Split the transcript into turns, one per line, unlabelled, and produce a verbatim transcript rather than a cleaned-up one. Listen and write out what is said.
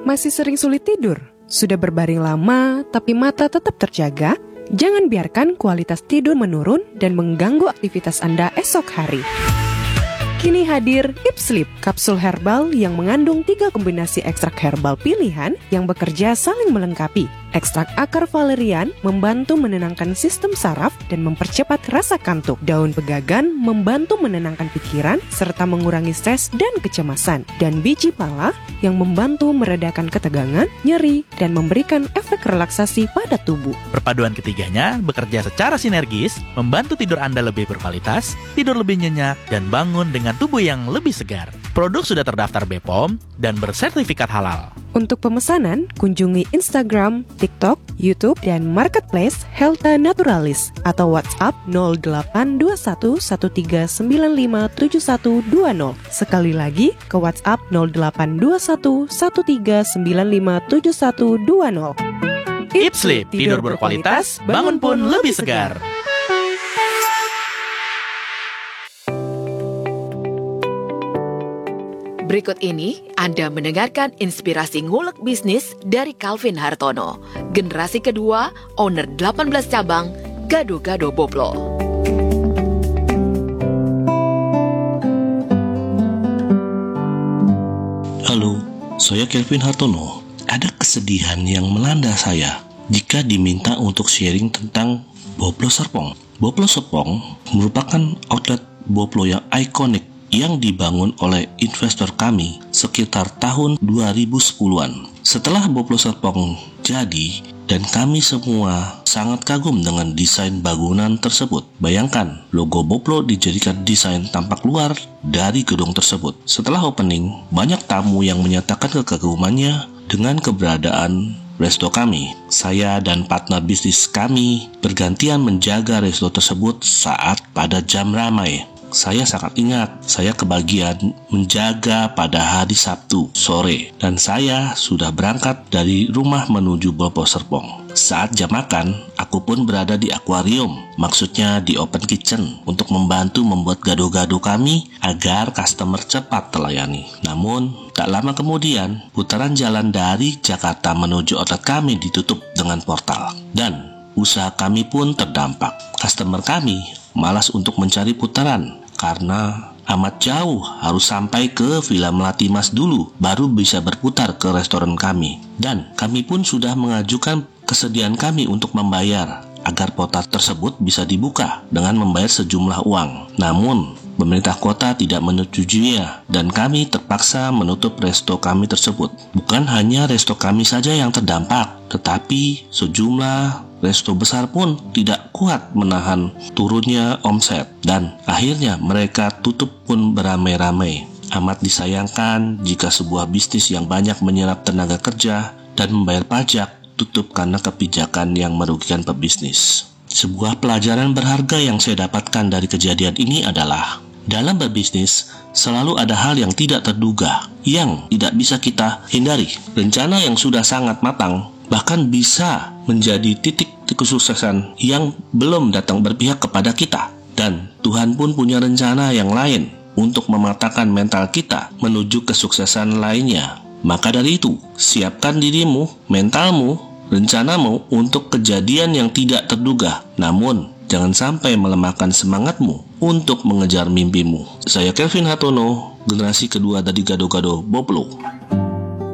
Masih sering sulit tidur? Sudah berbaring lama tapi mata tetap terjaga? Jangan biarkan kualitas tidur menurun dan mengganggu aktivitas Anda esok hari. Kini hadir Ipslip, kapsul herbal yang mengandung tiga kombinasi ekstrak herbal pilihan yang bekerja saling melengkapi. Ekstrak akar valerian membantu menenangkan sistem saraf dan mempercepat rasa kantuk. Daun pegagan membantu menenangkan pikiran serta mengurangi stres dan kecemasan. Dan biji pala yang membantu meredakan ketegangan, nyeri, dan memberikan efek relaksasi pada tubuh.
Perpaduan ketiganya bekerja secara sinergis, membantu tidur Anda lebih berkualitas, tidur lebih nyenyak, dan bangun dengan tubuh yang lebih segar. Produk sudah terdaftar B P O M dan bersertifikat halal.
Untuk pemesanan, kunjungi Instagram, TikTok, YouTube, dan Marketplace Healtha Naturalis atau WhatsApp nol delapan dua satu satu tiga sembilan lima tujuh satu dua nol. Sekali lagi ke WhatsApp nol delapan dua satu satu tiga sembilan lima tujuh satu dua nol.
Ipslip, tidur berkualitas, bangun pun lebih segar.
Berikut ini Anda mendengarkan inspirasi ngulek bisnis dari Calvin Hartono, generasi kedua, owner delapan belas cabang, Gado-Gado Boplo.
Halo, saya Calvin Hartono. Ada kesedihan yang melanda saya jika diminta untuk sharing tentang Boplo Serpong. Boplo Serpong merupakan outlet Boplo yang ikonik yang dibangun oleh investor kami sekitar tahun dua ribu sepuluhan. Setelah Boplo Serpong jadi dan kami semua sangat kagum dengan desain bangunan tersebut. Bayangkan, logo Boplo dijadikan desain tampak luar dari gedung tersebut. Setelah opening, banyak tamu yang menyatakan kekagumannya dengan keberadaan resto kami. Saya dan partner bisnis kami bergantian menjaga resto tersebut saat pada jam ramai. Saya sangat ingat, saya kebagian menjaga pada hari Sabtu sore dan saya sudah berangkat dari rumah menuju Boplo Serpong. Saat jam makan, aku pun berada di akuarium, maksudnya di open kitchen, untuk membantu membuat gado-gado kami agar customer cepat terlayani. Namun, tak lama kemudian, putaran jalan dari Jakarta menuju outlet kami ditutup dengan portal. Dan usaha kami pun terdampak. Customer kami malas untuk mencari putaran karena amat jauh, harus sampai ke Villa Melati Mas dulu baru bisa berputar ke restoran kami. Dan kami pun sudah mengajukan kesediaan kami untuk membayar agar portal tersebut bisa dibuka dengan membayar sejumlah uang. Namun pemerintah kota tidak menyetujuinya dan kami terpaksa menutup resto kami tersebut. Bukan hanya resto kami saja yang terdampak, tetapi sejumlah resto besar pun tidak kuat menahan turunnya omset dan akhirnya mereka tutup pun beramai-ramai. Amat disayangkan jika sebuah bisnis yang banyak menyerap tenaga kerja dan membayar pajak tutup karena kebijakan yang merugikan pebisnis. Sebuah pelajaran berharga yang saya dapatkan dari kejadian ini adalah dalam berbisnis selalu ada hal yang tidak terduga yang tidak bisa kita hindari. Rencana yang sudah sangat matang bahkan bisa menjadi titik kesuksesan yang belum datang berpihak kepada kita. Dan Tuhan pun punya rencana yang lain untuk mematahkan mental kita menuju kesuksesan lainnya. Maka dari itu, siapkan dirimu, mentalmu, rencanamu untuk kejadian yang tidak terduga. Namun, jangan sampai melemahkan semangatmu untuk mengejar mimpimu. Saya Calvin Hartono, generasi kedua dari Gado-Gado Boplo.